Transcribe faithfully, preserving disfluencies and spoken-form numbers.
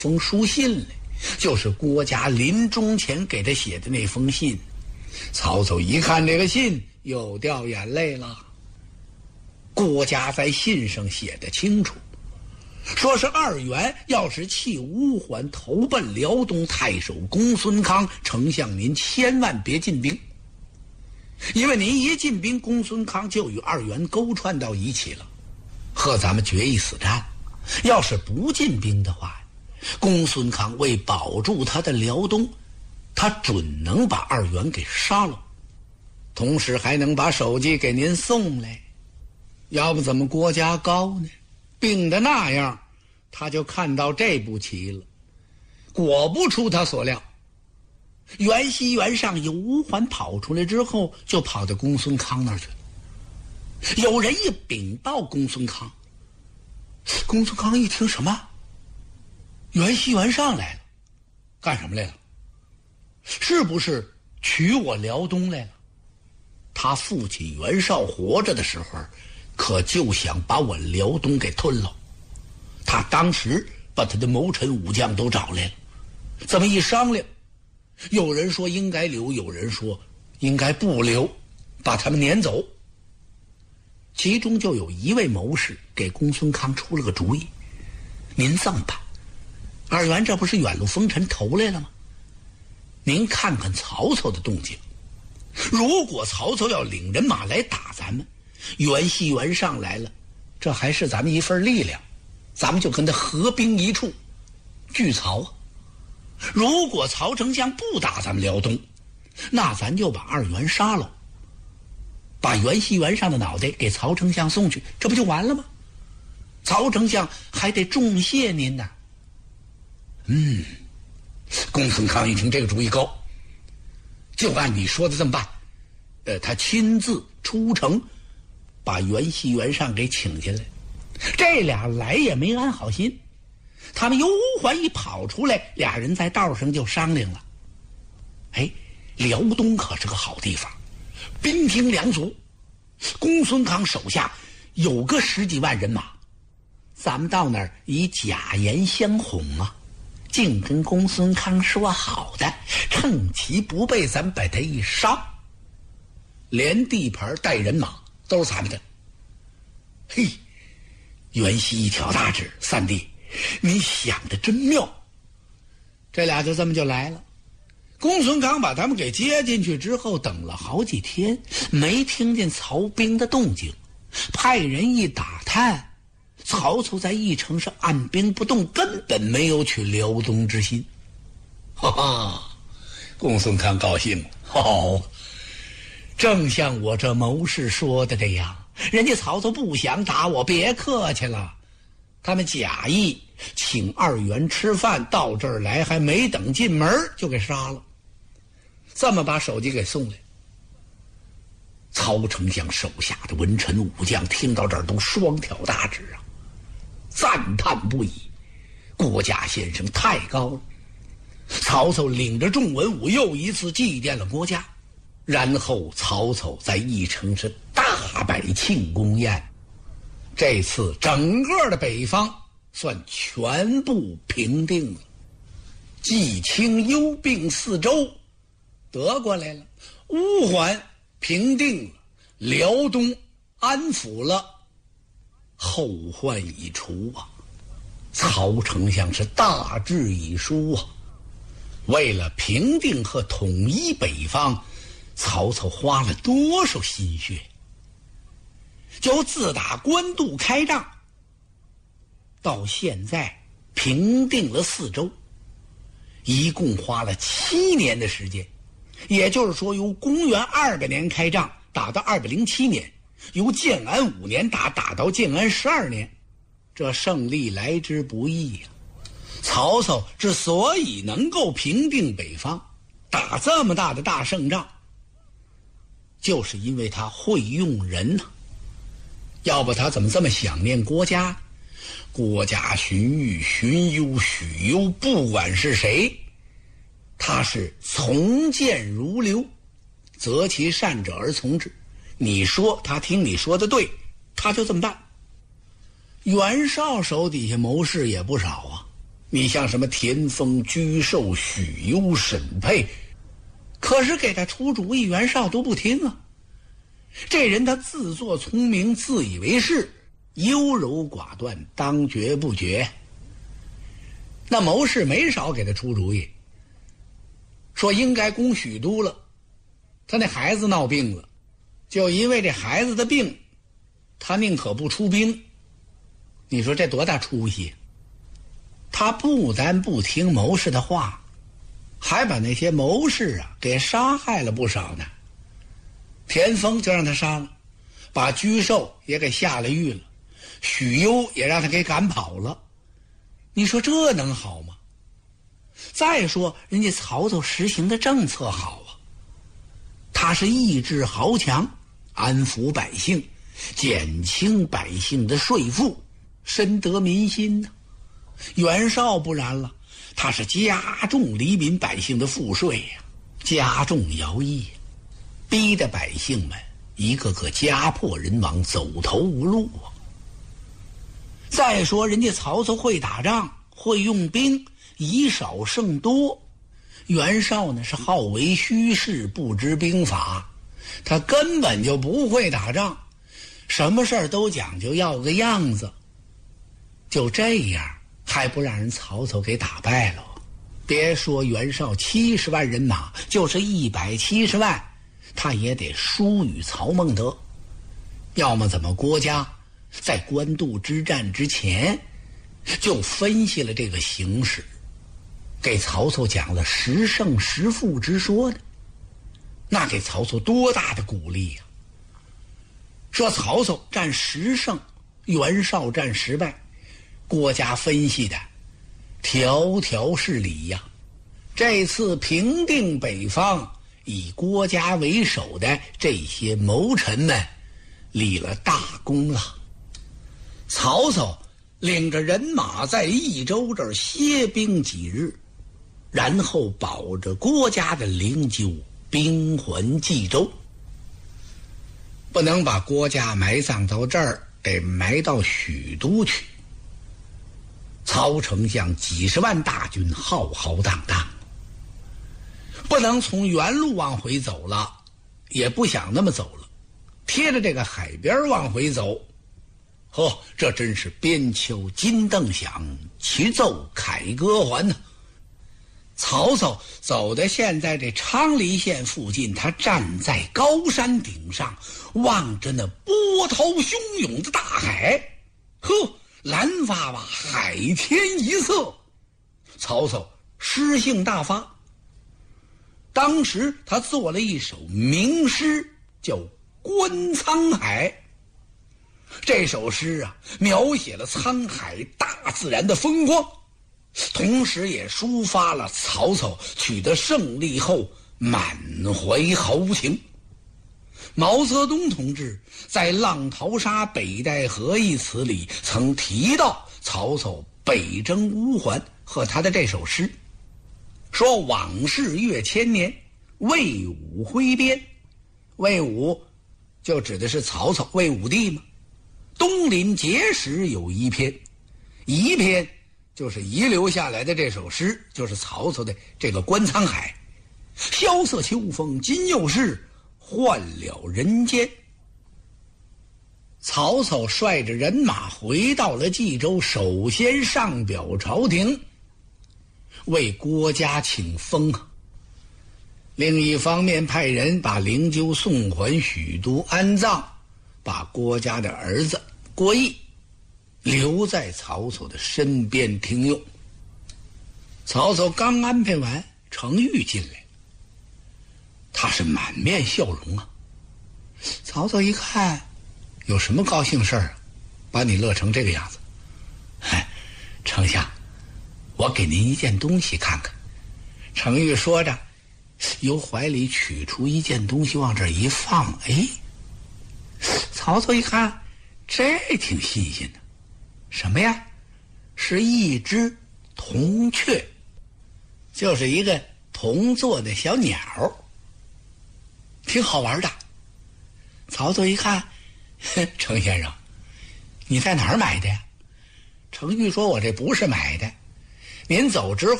封书信来，就是郭嘉临终前给他写的那封信。曹操一看这个信，又掉眼泪了。郭嘉在信上写得清楚，说是二袁要是弃乌桓投奔辽东太守公孙康，丞相您千万别进兵，因为您一进兵，公孙康就与二袁勾串到一起了，和咱们决一死战。要是不进兵的话，公孙康为保住他的辽东，他准能把二袁给杀了，同时还能把首级给您送来。要不怎么郭嘉高呢？病得那样，他就看到这步棋了。果不出他所料，袁熙袁尚由乌桓跑出来之后，就跑到公孙康那儿去了。有人一禀报公孙康，公孙康一听，什么？袁熙袁尚来了，干什么来了？是不是取我辽东来了？他父亲袁绍活着的时候，可就想把我辽东给吞了。他当时把他的谋臣武将都找来了，这么一商量，有人说应该留，有人说应该不留，把他们撵走。其中就有一位谋士给公孙康出了个主意，您这么办，二袁这不是远路风尘投来了吗？您看看曹操的动静，如果曹操要领人马来打咱们，袁熙袁尚来了，这还是咱们一份力量，咱们就跟他合兵一处，拒曹啊。如果曹丞相不打咱们辽东，那咱就把二袁杀了，把袁熙袁尚的脑袋给曹丞相送去，这不就完了吗？曹丞相还得重谢您呢。嗯，公孙康一听这个主意高，就按你说的这么办。呃，他亲自出城，把袁熙袁尚给请下来。这俩来也没安好心，他们由乌桓一跑出来，俩人在道上就商量了。哎，辽东可是个好地方，兵精粮足，公孙康手下有个十几万人马，咱们到那儿以假言相哄啊，净跟公孙康说好的，趁其不备，咱把他一杀，连地盘带人马都是咱们的。嘿，袁熙一挑大指，三弟，你想的真妙。这俩就这么就来了。公孙康把他们给接进去之后，等了好几天，没听见曹兵的动静，派人一打探，曹操在义城是按兵不动，根本没有取辽东之心。哈哈，公孙康高兴了，好，正像我这谋士说的这样，人家曹操不想打我，别客气了。他们假意请二袁吃饭，到这儿来还没等进门就给杀了，这么把首级给送来。曹丞相手下的文臣武将听到这儿都双挑大指啊，赞叹不已。郭嘉先生太高了。曹操领着众文武又一次祭奠了郭嘉，然后曹操在义城是大摆庆功宴。这次整个的北方算全部平定了，冀青幽并四州得过来了，乌桓平定了，辽东安抚了，后患已除啊！曹丞相是大志已书啊！为了平定和统一北方，曹操花了多少心血？就自打官渡开仗到现在，平定了四州，一共花了七年的时间。也就是说，由公元二百年开仗打到二百零七年，由建安五年打打到建安十二年，这胜利来之不易呀、啊！曹操之所以能够平定北方，打这么大的大胜仗，就是因为他会用人呐、啊。要不他怎么这么想念郭嘉？郭嘉、荀彧、荀攸、许攸，不管是谁，他是从谏如流，择其善者而从之。你说他听你说的对，他就这么办。袁绍手底下谋士也不少啊， 你像什么田丰、沮授、许攸、沈佩，可是给他出主意，袁绍都不听啊。这人他自作聪明，自以为是，优柔寡断，当决不决。那谋士没少给他出主意，说应该攻许都了，他那孩子闹病了，就因为这孩子的病，他宁可不出兵。你说这多大出息？他不但不听谋士的话，还把那些谋士啊给杀害了不少呢。田丰就让他杀了，把沮授也给下了狱了，许攸也让他给赶跑了。你说这能好吗？再说人家曹操实行的政策好啊，他是抑制豪强，安抚百姓，减轻百姓的税负，深得民心呢。袁绍不然了，他是加重黎民百姓的赋税呀，加重徭役，逼得百姓们一个个家破人亡，走投无路啊。再说人家曹操会打仗，会用兵，以少胜多。袁绍呢是好为虚事，不知兵法，他根本就不会打仗，什么事儿都讲究要个样子。就这样还不让人曹操给打败了？别说袁绍七十万人马，就是一百七十万，他也得输与曹孟德。要么怎么郭嘉在官渡之战之前就分析了这个形势，给曹操讲了十胜十负之说的，那给曹操多大的鼓励呀！说曹操占十胜，袁绍占十败，郭嘉分析的条条是理呀。这次平定北方，以郭嘉为首的这些谋臣们立了大功了。曹操领着人马在益州这儿歇兵几日，然后保着郭嘉的灵柩兵还冀州。不能把郭嘉埋葬到这儿，得埋到许都去。曹丞相几十万大军浩浩荡荡，不能从原路往回走了，也不想那么走了，贴着这个海边往回走。呵，这真是边敲金镫响，齐奏凯歌还呢。曹操走到现在这昌黎县附近，他站在高山顶上，望着那波涛汹涌的大海，呵，蓝娃娃，海天一色。曹操诗兴大发，当时他做了一首名诗，叫《观沧海》。这首诗啊，描写了沧海大自然的风光，同时也抒发了曹操取得胜利后满怀豪情。毛泽东同志在《浪淘沙北戴河》一词里曾提到曹操北征乌桓和他的这首诗，说往事越千年，魏武挥鞭。魏武就指的是曹操，魏武帝嘛。东临碣石有遗篇，遗篇就是遗留下来的这首诗，就是曹操的这个《观沧海》。萧瑟秋风今又是，换了人间。曹操率着人马回到了冀州，首先上表朝廷，为郭嘉请封。另一方面派人把灵柩送还许都安葬，把郭嘉的儿子郭义留在曹操的身边听用。曹操刚安排完，程昱进来，他是满面笑容啊。曹操一看，有什么高兴事儿啊，把你乐成这个样子？哎，丞相，我给您一件东西看看。程昱说着，由怀里取出一件东西，往这一放。哎，曹操一看，这挺新鲜的，什么呀？是一只铜雀，就是一个铜做的小鸟，挺好玩的。曹操一看，程先生，你在哪儿买的呀？程昱说，我这不是买的， 临走之